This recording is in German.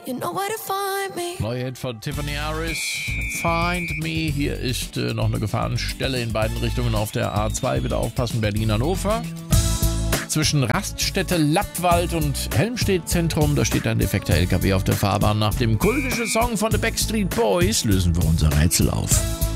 You know where to find me. Neue Hit von Tiffany Harris, Find Me. Hier ist noch eine Gefahrenstelle in beiden Richtungen auf der A2. Bitte aufpassen, Berlin-Hannover. Zwischen Raststätte Lappwald und Helmstedt-Zentrum, da steht ein defekter LKW auf der Fahrbahn. Nach dem kultischen Song von The Backstreet Boys lösen wir unser Rätsel auf.